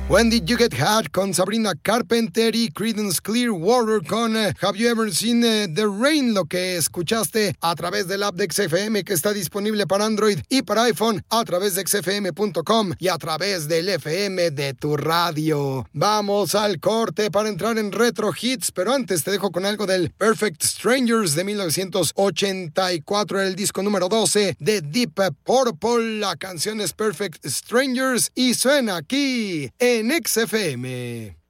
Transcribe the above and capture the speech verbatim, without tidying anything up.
When Did You Get Hot con Sabrina Carpenter y Creedence Clearwater con uh, Have You Ever Seen uh, The Rain, lo que escuchaste a través del app de X F M que está disponible para Android y para iPhone a través de x f m punto com y a través del F M de tu radio. Vamos al corte para entrar en Retro Hits, pero antes te dejo con algo del Perfect Strangers de mil novecientos ochenta y cuatro, el disco número doce de Deep Purple. La canción es Perfect Strangers y suena aquí en X F M.